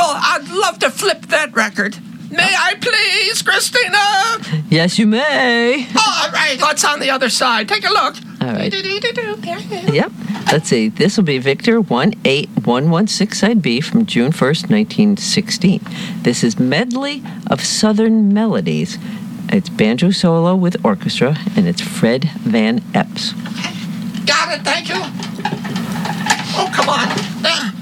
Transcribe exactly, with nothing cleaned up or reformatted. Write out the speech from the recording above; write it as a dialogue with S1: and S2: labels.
S1: Well, I'd love to flip that record. May I please, Christina?
S2: Yes, you may.
S1: All right, what's on the other side? Take a look.
S2: All right. Yep. Let's see. This will be Victor one eight one one six side B from June first, nineteen sixteen. This is Medley of Southern Melodies. It's banjo solo with orchestra, and it's Fred Van Epps.
S1: Got it, thank you. Oh, come on. Uh,